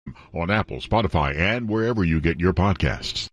on Apple, Spotify, and wherever you get your podcasts.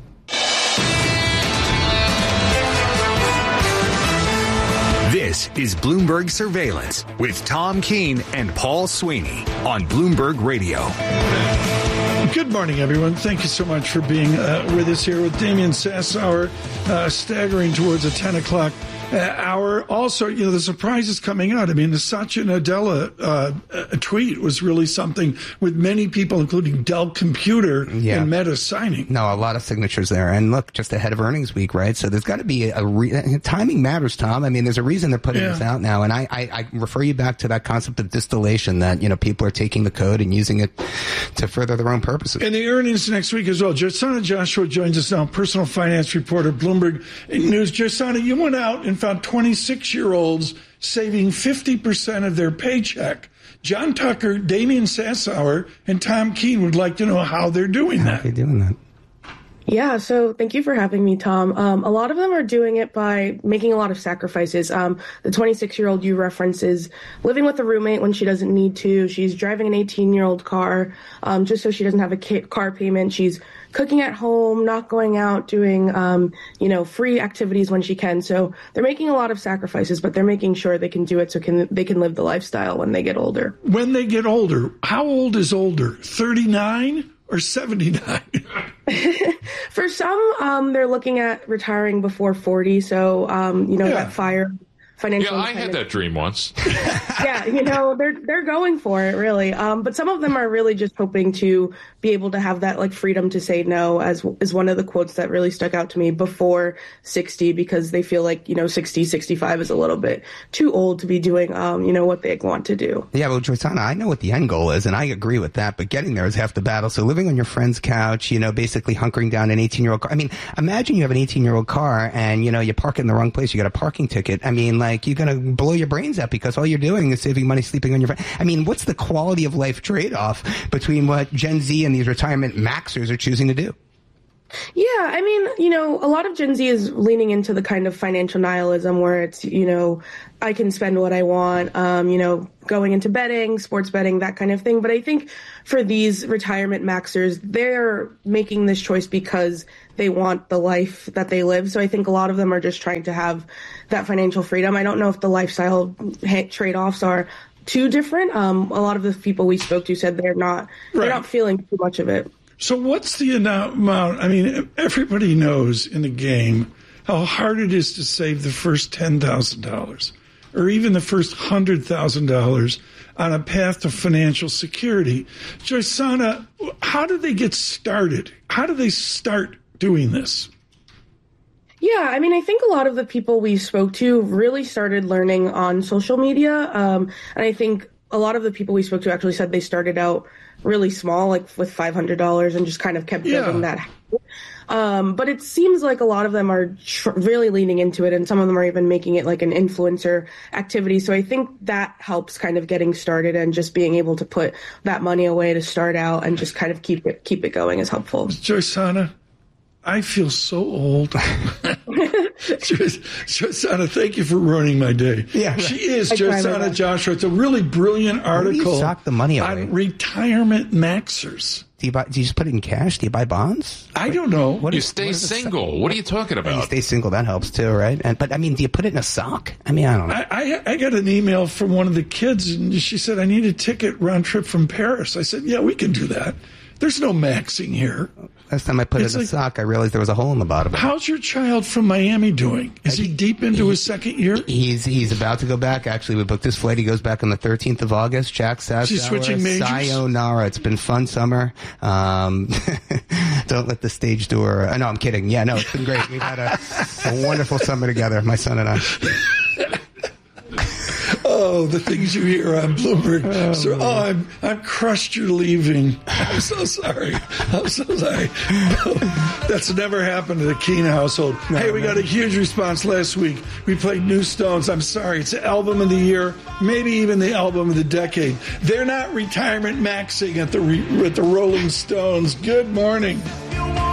This is Bloomberg Surveillance with Tom Keene and Paul Sweeney on Bloomberg Radio. Good morning, everyone. Thank you so much for being with us here with Damian Sassower, staggering towards a 10 o'clock hour. Also, the surprise is coming out. I mean, the Satya Nadella tweet was really something with many people, including Dell Computer and Meta signing. No, a lot of signatures there. And look, just ahead of earnings week, right? So there's got to be timing matters, Tom. I mean, there's a reason they're putting this out now. And I refer you back to that concept of distillation that, people are taking the code and using it to further their own purposes. And the earnings next week as well. Josana Joshua joins us now, personal finance reporter, Bloomberg News. Josana, you went out and found 26-year-olds saving 50% of their paycheck. John Tucker, Damian Sassower, and Tom Keene would like to know how they're doing that. How are they doing that? Yeah, so thank you for having me, Tom. A lot of them are doing it by making a lot of sacrifices. The 26-year-old you reference is living with a roommate when she doesn't need to. She's driving an 18-year-old car just so she doesn't have a car payment. She's cooking at home, not going out, doing, free activities when she can. So they're making a lot of sacrifices, but they're making sure they can do it so they can live the lifestyle when they get older. When they get older, how old is older? 39 or 79? For some, they're looking at retiring before 40. So, that financial. Yeah, I had that dream once. Yeah, they're going for it, really. But some of them are really just hoping to be able to have that freedom to say no, as is one of the quotes that really stuck out to me, before 60, because they feel like 60, 65 is a little bit too old to be doing what they want to do. Yeah, well, Josana, I know what the end goal is, and I agree with that, but getting there is half the battle. So living on your friend's couch, basically hunkering down an 18-year-old car. I mean, imagine you have an 18-year-old car and you park in the wrong place, you got a parking ticket. I mean, you're going to blow your brains out because all you're doing is saving money sleeping on your friend. I mean, what's the quality of life trade-off between what Gen Z and these retirement maxers are choosing to do? Yeah, I mean, a lot of Gen Z is leaning into the kind of financial nihilism where it's, I can spend what I want, going into betting, sports betting, that kind of thing. But I think for these retirement maxers, they're making this choice because they want the life that they live. So I think a lot of them are just trying to have that financial freedom. I don't know if the lifestyle trade-offs are too different. A lot of the people we spoke to said they're not feeling too much of it. So what's the amount? I mean, everybody knows in the game how hard it is to save the first $10,000 or even the first $100,000 on a path to financial security. Josana, how do they get started? How do they start doing this? Yeah, I mean, I think a lot of the people we spoke to really started learning on social media. And I think a lot of the people we spoke to actually said they started out really small, with $500 and just kind of kept building that. But it seems like a lot of them are really leaning into it, and some of them are even making it like an influencer activity. So I think that helps kind of getting started, and just being able to put that money away to start out and just kind of keep it going is helpful. Josana, I feel so old. Josana, thank you for ruining my day. Yeah, she is Josana Joshua. It's a really brilliant article sock the money away? On retirement maxers. Do you just put it in cash? Do you buy bonds? I don't know. You stay single. What are you talking about? You stay single. That helps too, right? But I mean, do you put it in a sock? I mean, I don't know. I got an email from one of the kids, and she said, I need a ticket round trip from Paris. I said, yeah, we can do that. There's no maxing here. Last time I put it in a sock, I realized there was a hole in the bottom. How's your child from Miami doing? Is he deep into his second year? He's about to go back. Actually, we booked his flight. He goes back on the 13th of August. Jack Sassower. She's switching majors? Sayonara. It's been fun summer. Don't let the stage door... No, I'm kidding. Yeah, no, it's been great. We've had a wonderful summer together, my son and I. Oh, the things you hear on Bloomberg. I'm crushed you're leaving. I'm so sorry. That's never happened to the Keene household. No, we got a huge response last week. We played New Stones. I'm sorry. It's the album of the year, maybe even the album of the decade. They're not retirement maxing at the Rolling Stones. Good morning.